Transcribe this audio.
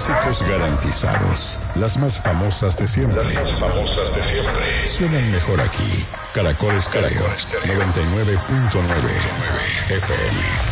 Clásicos garantizados. Las más famosas de siempre. Suenan mejor aquí. Caracol Estéreo 99.9 FM.